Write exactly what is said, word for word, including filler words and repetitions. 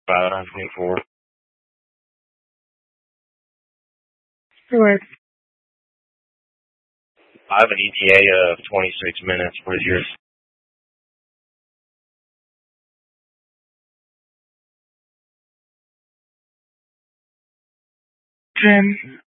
About nine twenty-four. Sure. I have an E T A of twenty-six minutes. What is yours? Jim.